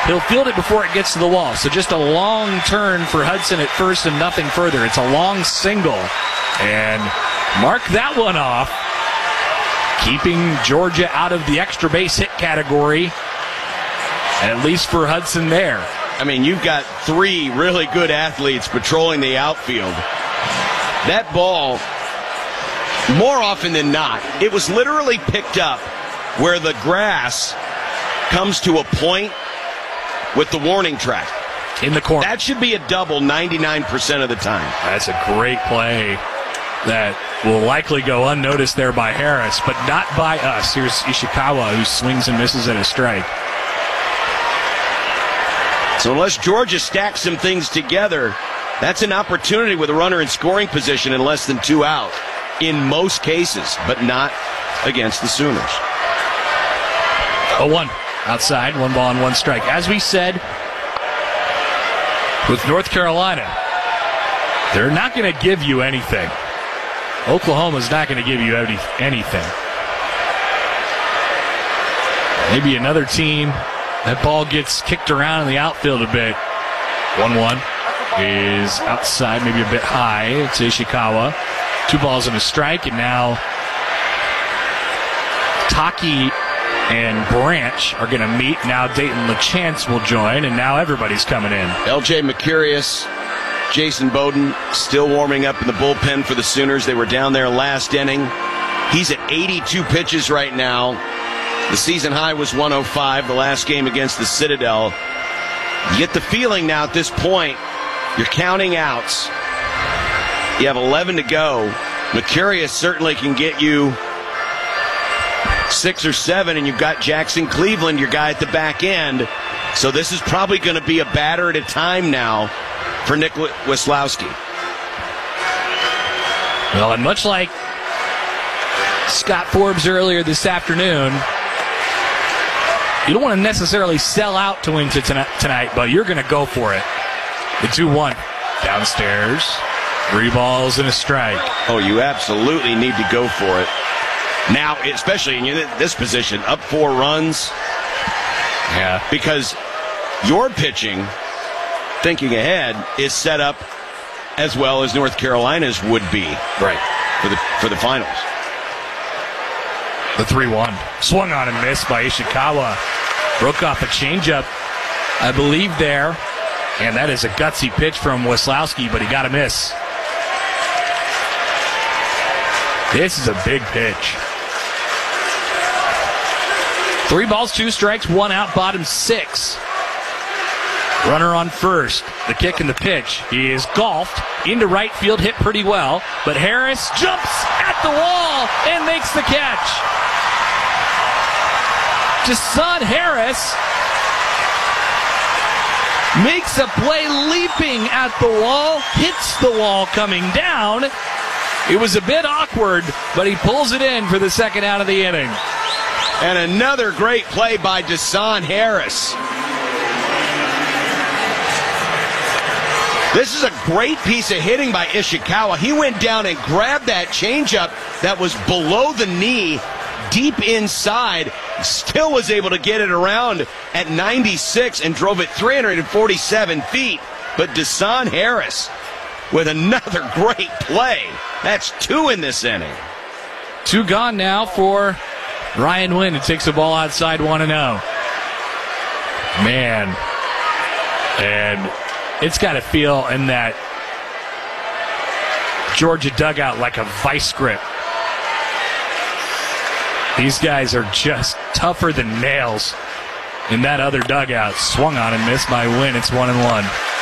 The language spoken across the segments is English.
he'll field it before it gets to the wall. So just a long turn for Hudson at first and nothing further. It's a long single. And mark that one off, keeping Georgia out of the extra base hit category, at least for Hudson there. I mean, you've got three really good athletes patrolling the outfield. That ball, more often than not, it was literally picked up where the grass comes to a point with the warning track. In the corner. That should be a double 99% of the time. That's a great play that will likely go unnoticed there by Harris, but not by us. Here's Ishikawa, who swings and misses at a strike. So unless Georgia stacks some things together, that's an opportunity with a runner in scoring position and less than 2 out in most cases, but not against the Sooners. 0-1 outside, 1 ball and 1 strike. As we said, with North Carolina, they're not going to give you anything. Oklahoma's not going to give you anything. Maybe another team, that ball gets kicked around in the outfield a bit. 1-1 is outside, maybe a bit high. It's Ishikawa. 2 balls and a strike, and now Taki and Branch are going to meet. Now Dayton LaChance will join, and now everybody's coming in. L.J. Mercurius, Jason Bowden still warming up in the bullpen for the Sooners. They were down there last inning. He's at 82 pitches right now. The season high was 105, the last game against the Citadel. You get the feeling now at this point, you're counting outs. You have 11 to go. Mercurius certainly can get you 6 or 7, and you've got Jackson Cleveland, your guy at the back end. So this is probably going to be a batter at a time now for Nick Weslowski. Well, and much like Scott Forbes earlier this afternoon, you don't want to necessarily sell out to win tonight, but you're going to go for it. The 2-1 downstairs, 3 balls and a strike. Oh, you absolutely need to go for it. Now, especially in this position, up 4 runs. Yeah. Because your pitching, thinking ahead, is set up as well as North Carolina's would be. Right. For the finals. The 3-1. Swung on and missed by Ishikawa. Broke off a changeup, I believe, there. And that is a gutsy pitch from Weslowski, but he got a miss. This is a big pitch. 3 balls, 2 strikes, 1 out, bottom 6. Runner on first. The kick and the pitch. He is golfed into right field, hit pretty well, but Harris jumps at the wall and makes the catch. Jason Harris makes a play leaping at the wall, hits the wall coming down. It was a bit awkward, but he pulls it in for the second out of the inning. And another great play by Jason Harris. This is a great piece of hitting by Ishikawa. He went down and grabbed that changeup that was below the knee, deep inside, still was able to get it around at 96 and drove it 347 feet. But Jason Harris with another great play. That's 2 in this inning. 2 gone now for Ryan Wynn, who takes the ball outside 1-0. Man. And it's got to feel in that Georgia dugout like a vice grip. These guys are just tougher than nails in that other dugout. Swung on and missed by Wynn. It's 1-1.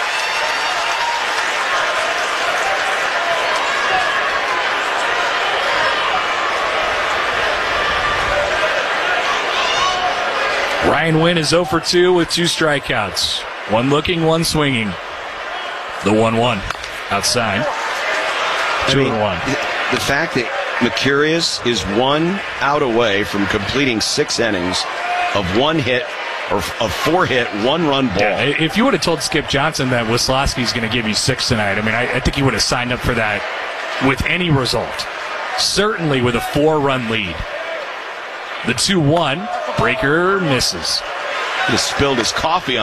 Ryan Wynn is 0 for 2 with 2 strikeouts. 1 looking, 1 swinging. The 1-1 outside. 2-1. The fact that Mercurius is 1 out away from completing 6 innings of 1 hit or a 4-hit, 1-run ball. Yeah, if you would have told Skip Johnson that Weslowski's going to give you 6 tonight, I mean, I think he would have signed up for that with any result. Certainly with a 4-run lead. The 2-1, Breaker misses. He spilled his coffee on